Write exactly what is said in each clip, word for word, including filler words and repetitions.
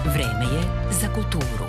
Vreme je za kulturu.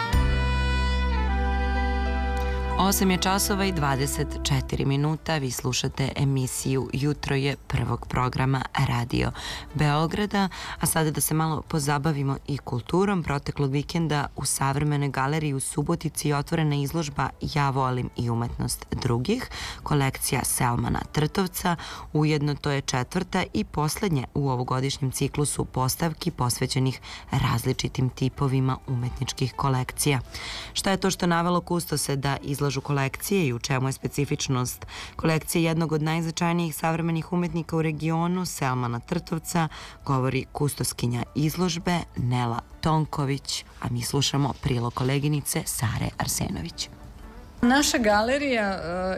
osam je časova i dvadeset četiri minuta. Vi slušate emisiju Jutro je prvog programa Radio Beograda. A sada da se malo pozabavimo i kulturom. Proteklog vikenda u Savremenoj galeriji u Subotici je otvorena izložba Ja volim i umetnost drugih, kolekcija Selmana Trtovca. Ujedno to je četvrta i poslednje u ovogodišnjem ciklusu postavki posvećenih različitim tipovima umetničkih kolekcija. Šta je to što navelo kustose da izlažu kolekcije i u čemu je specifičnost kolekcije jednog od najznačajnijih savremenih umetnika u regionu, Selmana Trtovca, govori kustoskinja izložbe Nela Tonković, a mi slušamo prilog koleginice Sare Arsenović. Naša galerija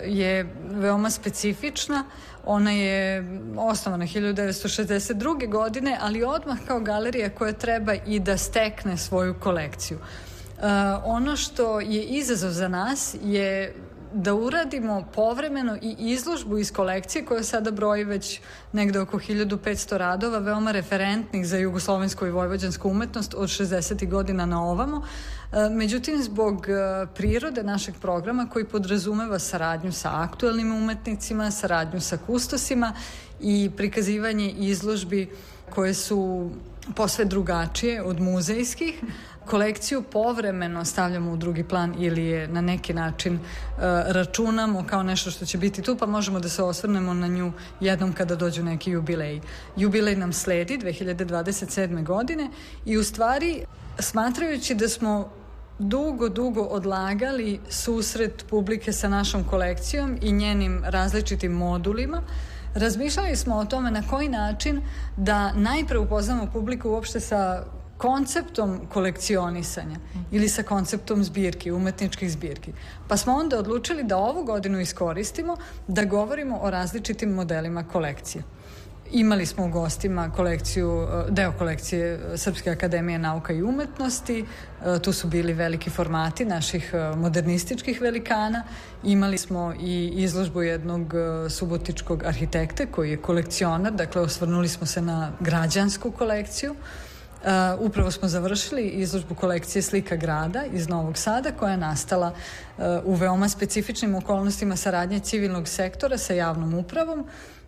je veoma specifična. Ona je osnovana hiljadu devetsto šezdeset druge. godine, ali odmah kao galerija koja treba i da stekne svoju kolekciju. Uh, ono što je izazov za nas je da uradimo povremeno i izložbu iz kolekcije koja sada broji već negde oko hiljadu petsto radova, veoma referentnih za jugoslovensku i vojvođansku umetnost od šezdesetih godina na ovamo. Uh, međutim, zbog uh, prirode našeg programa koji podrazumeva saradnju sa aktuelnim umetnicima, saradnju sa kustosima i prikazivanje izložbi koje su posve drugačije od muzejskih, kolekciju povremeno stavljamo u drugi plan ili je na neki način uh, računamo kao nešto što će biti tu, pa možemo da se osvrnemo na nju jednom kada dođu neki jubileji. Jubilej nam sledi dve hiljade dvadeset sedme. godine i u stvari smatrajući da smo dugo, dugo odlagali susret publike sa našom kolekcijom i njenim različitim modulima, razmišljali smo o tome na koji način da najpre upoznamo publiku uopšte sa konceptom kolekcionisanja ili sa konceptom zbirki, umetničkih zbirki. Pa smo onda odlučili da ovu godinu iskoristimo da govorimo o različitim modelima kolekcije. Imali smo u gostima kolekciju, deo kolekcije Srpske akademije nauka i umetnosti, tu su bili veliki formati naših modernističkih velikana. Imali smo i izložbu jednog subotičkog arhitekte koji je kolekcionar, dakle osvrnuli smo se na građansku kolekciju. Uh, upravo smo završili izložbu kolekcije Slika grada iz Novog Sada koja je nastala uh, u veoma specifičnim okolnostima saradnje civilnog sektora sa javnom upravom.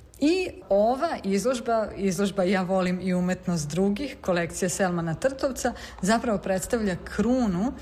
I ova izložba, izložba Ja volim i umetnost drugih, kolekcija Selmana Trtovca, zapravo predstavlja krunu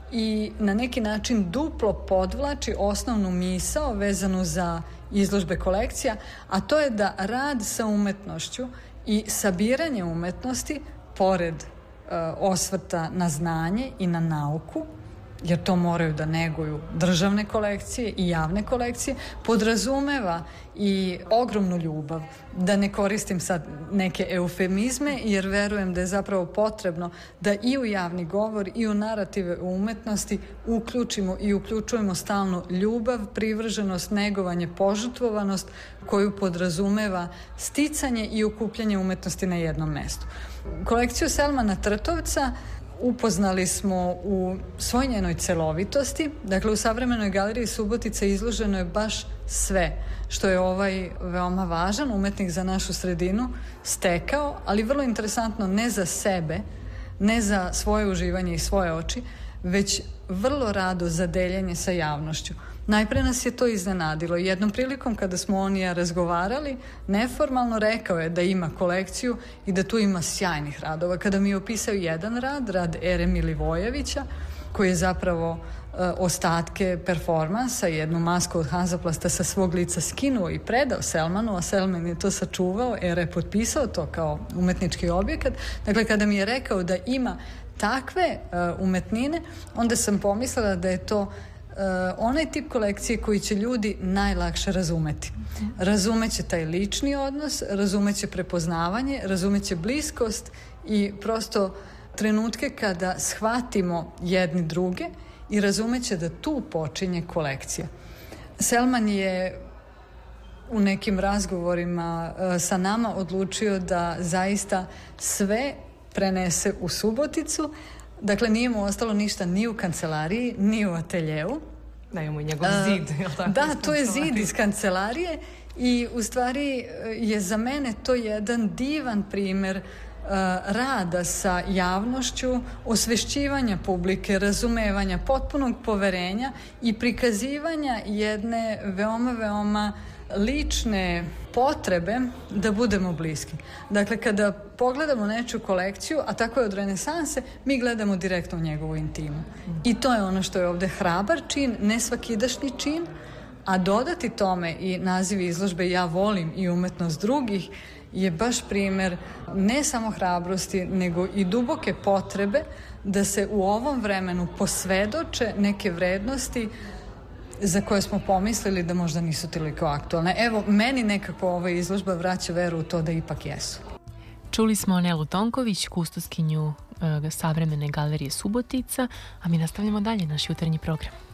i na neki način duplo podvlači osnovnu misao vezanu za izložbe kolekcija, a to je da rad sa umetnošću i sabiranje umetnosti pored uh, osvrta na znanje i na nauku, jer to moraju da neguju državne kolekcije i javne kolekcije, podrazumeva i ogromnu ljubav. Da ne koristim sad neke eufemizme, jer verujem da je zapravo potrebno da i u javni govor i u narative u umetnosti uključimo i uključujemo stalno ljubav, privrženost, negovanje, požrtvovanost koju podrazumeva sticanje i okupljanje umetnosti na jednom mestu. Kolekciju Selmana Trtovca upoznali smo u svoj njenoj celovitosti. Dakle, u Savremenoj galeriji Subotica izloženo je baš sve što je ovaj veoma važan umetnik za našu sredinu stekao, ali vrlo interesantno ne za sebe, ne za svoje uživanje i svoje oči, već vrlo rado za deljenje sa javnošću. Najpre nas je to iznenadilo. Jednom prilikom kada smo on i ja razgovarali, neformalno rekao je da ima kolekciju i da tu ima sjajnih radova. Kada mi je opisao jedan rad, rad Ere Milivojevića, koji je zapravo uh, ostatke performansa, jednu masku od Hanzaplasta sa svog lica skinuo i predao Selmanu, a Selman je to sačuvao, Era je potpisao to kao umetnički objekat. Dakle, kada mi je rekao da ima takve uh, umetnine, onda sam pomislila da je to Uh, onaj tip kolekcije koji će ljudi najlakše razumeti. Razumeće taj lični odnos, razumeće prepoznavanje, razumeće bliskost i prosto trenutke kada shvatimo jedni druge i razumeće da tu počinje kolekcija. Selman je u nekim razgovorima uh, sa nama odlučio da zaista sve prenese u Suboticu. Dakle, nije mu ostalo ništa ni u kancelariji, ni u ateljeu. Da, imamo i njegov zid. Jel tako? Da, to je zid iz kancelarije i u stvari je za mene to jedan divan primer rada sa javnošću, osvešćivanja publike, razumevanja, potpunog poverenja i prikazivanja jedne veoma, veoma lične potrebe da budemo bliski. Dakle, kada pogledamo nečiju kolekciju, a tako je od renesanse, mi gledamo direktno u njegovu intimu. I to je ono što je ovde hrabar čin, ne svakidašnji čin, a dodati tome i naziv izložbe Ja volim i umetnost drugih je baš primer ne samo hrabrosti, nego i duboke potrebe da se u ovom vremenu posvedoče neke vrednosti za koje smo pomislili da možda nisu toliko aktualne. Evo, meni nekako ova izložba vraća veru u to da ipak jesu. Čuli smo Nelu Tonković, kustoskinju uh, Savremene galerije Subotica, a mi nastavljamo dalje naš jutarnji program.